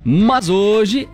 Mas hoje,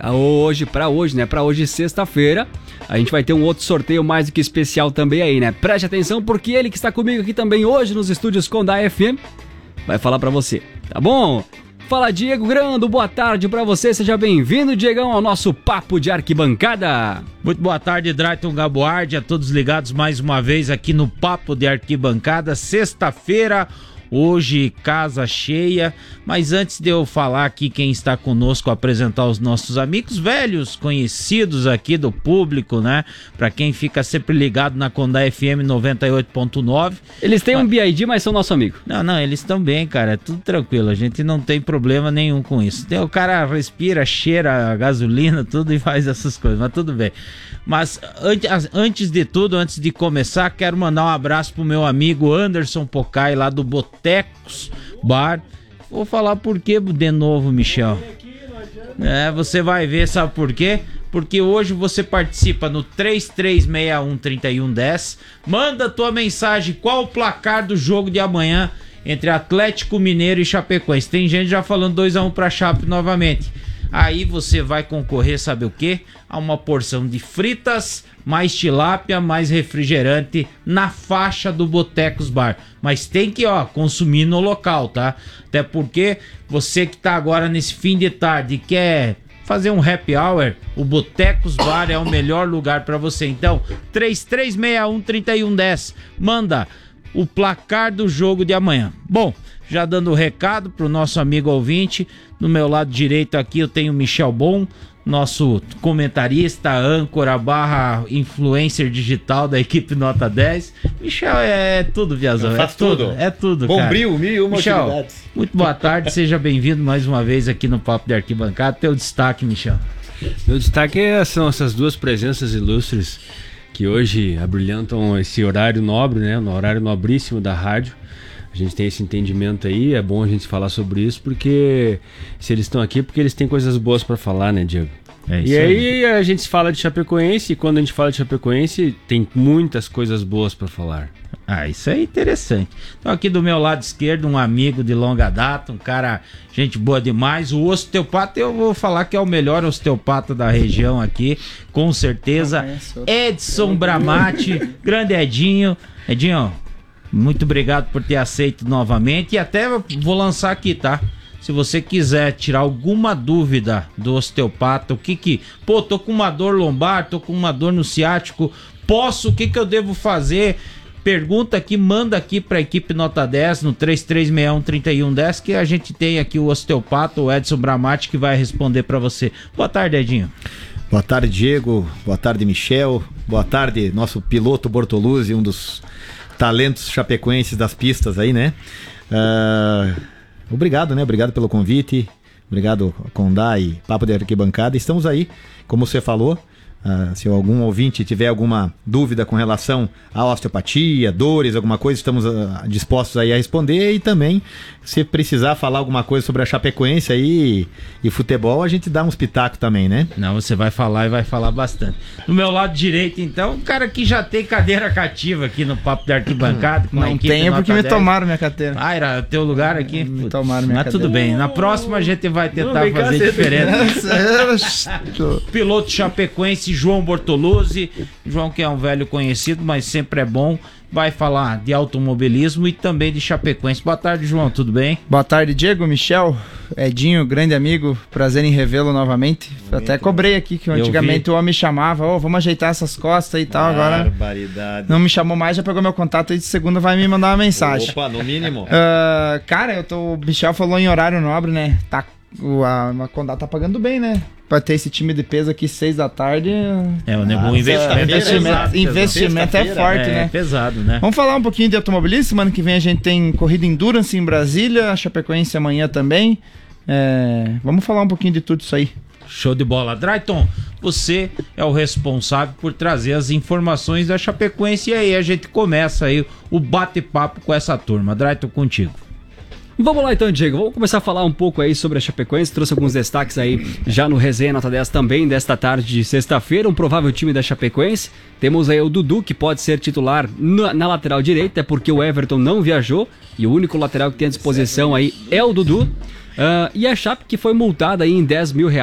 sexta-feira, a gente vai ter um outro sorteio mais do que especial também aí, né? Preste atenção porque ele que está comigo aqui também hoje nos estúdios Condá FM vai falar pra você, tá bom? Fala, Diego Grando, boa tarde pra você, seja bem-vindo, Diegão, ao nosso Papo de Arquibancada. Muito boa tarde, Drayton Gaboardi, a todos ligados mais uma vez aqui no Papo de Arquibancada, sexta-feira, hoje casa cheia, mas antes de eu falar aqui quem está conosco, apresentar os nossos amigos velhos, conhecidos aqui do público, né? Pra quem fica sempre ligado na Condá FM 98.9. Eles têm um BID, mas são nosso amigo. Não, eles estão bem, cara, é tudo tranquilo, a gente não tem problema nenhum com isso. O cara respira, cheira a gasolina, tudo e faz essas coisas, mas tudo bem. Mas antes de tudo, antes de começar, quero mandar um abraço pro meu amigo Anderson Pocai, lá do Botecos Bar. Vou falar por quê de novo, Michel. Você vai ver, sabe por quê? Porque hoje você participa no 3361-3110. Manda tua mensagem, qual o placar do jogo de amanhã entre Atlético Mineiro e Chapecoense. Tem gente já falando 2-1 pra Chape novamente. Aí você vai concorrer, sabe o quê? A uma porção de fritas, mais tilápia, mais refrigerante na faixa do Botecos Bar. Mas tem que, consumir no local, tá? Até porque você que tá agora nesse fim de tarde e quer fazer um happy hour, o Botecos Bar é o melhor lugar para você. Então, 3361-3110. Manda o placar do jogo de amanhã. Bom, já dando o recado pro nosso amigo ouvinte, do meu lado direito aqui eu tenho o Michel Bon, nosso comentarista, âncora / influencer digital da equipe Nota 10. Michel é tudo, Viazão. Faz tudo. É tudo, Bombril, 1001 Michel, atividades. muito boa tarde, seja bem-vindo mais uma vez aqui no Papo de Arquibancada. Teu destaque, Michel. Meu destaque são essas duas presenças ilustres que hoje abrilhantam esse horário nobre, né? No horário nobríssimo da rádio. A gente tem esse entendimento aí, é bom a gente falar sobre isso, porque se eles estão aqui, porque eles têm coisas boas para falar, né, Diego? E aí a gente fala de Chapecoense, e quando a gente fala de Chapecoense, tem muitas coisas boas para falar. Isso é interessante. Então aqui do meu lado esquerdo, um amigo de longa data, um cara, gente boa demais, o osteopata, eu vou falar que é o melhor osteopata da região aqui, com certeza, Edson Bramati, grande Edinho. Edinho, muito obrigado por ter aceito novamente, e até vou lançar aqui, tá? Se você quiser tirar alguma dúvida do osteopata, tô com uma dor lombar, tô com uma dor no ciático, o que eu devo fazer? Pergunta aqui, manda aqui pra equipe Nota 10 no 3361-3110, que a gente tem aqui o osteopata, o Edson Bramati, que vai responder pra você. Boa tarde, Edinho. Boa tarde, Diego. Boa tarde, Michel. Boa tarde, nosso piloto Bortoluzzi, um dos talentos chapecoenses das pistas aí, né? Obrigado, né? Obrigado pelo convite. Obrigado, Condá e Papo de Arquibancada. Estamos aí, como você falou. Se algum ouvinte tiver alguma dúvida com relação à osteopatia, dores, alguma coisa, estamos dispostos aí a responder. E também, se precisar falar alguma coisa sobre a Chapecoense aí e futebol, a gente dá uns pitacos também, né? Não, você vai falar e vai falar bastante. Do meu lado direito, então, um cara que já tem cadeira cativa aqui no Papo de Arquibancada. Não tenho porque me tomaram minha cadeira. Era teu lugar aqui? Me tomaram minha cadeira. Mas tudo bem, na próxima a gente vai tentar fazer diferente. Piloto chapecoense João Bortoluzzi. João, que é um velho conhecido, mas sempre é bom, vai falar de automobilismo e também de Chapecoense. Boa tarde, João, tudo bem? Boa tarde, Diego, Michel, Edinho, grande amigo, prazer em revê-lo novamente. Até cobrei aqui que antigamente o homem me chamava, vamos ajeitar essas costas e tal, agora não me chamou mais, já pegou meu contato e de segunda vai me mandar uma mensagem. Opa, no mínimo. Cara, o Michel falou em horário nobre, né? A Condá tá pagando bem, né? Pra ter esse time de peso aqui 6 da tarde. O investimento é forte, né? É pesado, né? Vamos falar um pouquinho de automobilismo. Semana que vem a gente tem corrida Endurance em Brasília, a Chapecoense amanhã também. Vamos falar um pouquinho de tudo isso aí. Show de bola. Drayton, você é o responsável por trazer as informações da Chapecoense e aí a gente começa aí o bate-papo com essa turma. Drayton, contigo. Vamos lá então, Diego, vamos começar a falar um pouco aí sobre a Chapecoense, trouxe alguns destaques aí já no Resenha Nota 10 também, desta tarde de sexta-feira, um provável time da Chapecoense. Temos aí o Dudu, que pode ser titular na lateral direita, é porque o Everton não viajou, e o único lateral que tem à disposição aí é o Dudu. E a Chape, que foi multada aí em R$10 mil